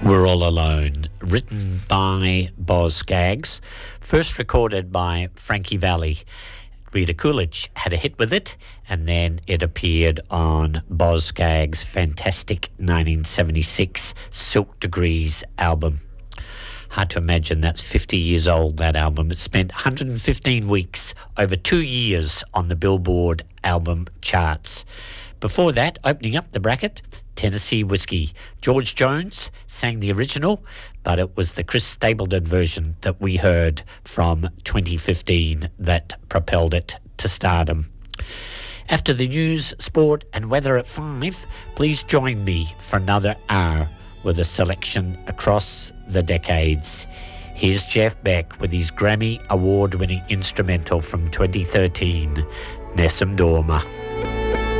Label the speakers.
Speaker 1: We're All Alone, written by Boz Scaggs, first recorded by Frankie Valli. Rita Coolidge had a hit with it, and then it appeared on Boz Scaggs' fantastic 1976 Silk Degrees album. Hard to imagine that's 50 years old, that album. It spent 115 weeks, over 2 years, on the Billboard album charts. Before that, opening up the bracket, Tennessee Whiskey. George Jones sang the original, but it was the Chris Stapleton version that we heard from 2015 that propelled it to stardom. After the news, sport and weather at 5, please join me for another hour with a selection across the decades. Here's Jeff Beck with his Grammy Award-winning instrumental from 2013, Nessun Dorma.